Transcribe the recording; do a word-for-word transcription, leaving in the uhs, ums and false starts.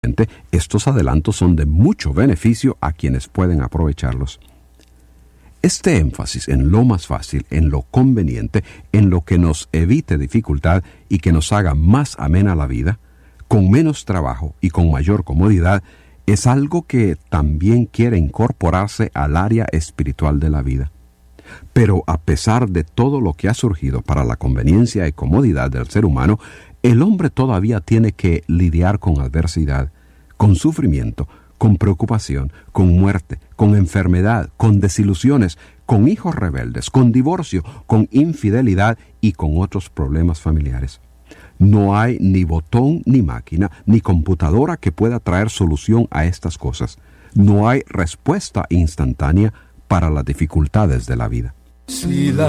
estos adelantos son de mucho beneficio a quienes pueden aprovecharlos. Este énfasis en lo más fácil, en lo conveniente, en lo que nos evite dificultad y que nos haga más amena la vida, con menos trabajo y con mayor comodidad, es algo que también quiere incorporarse al área espiritual de la vida. Pero a pesar de todo lo que ha surgido para la conveniencia y comodidad del ser humano, el hombre todavía tiene que lidiar con adversidad, con sufrimiento, con preocupación, con muerte, con enfermedad, con desilusiones, con hijos rebeldes, con divorcio, con infidelidad y con otros problemas familiares. No hay ni botón, ni máquina, ni computadora que pueda traer solución a estas cosas. No hay respuesta instantánea para las dificultades de la vida. Si la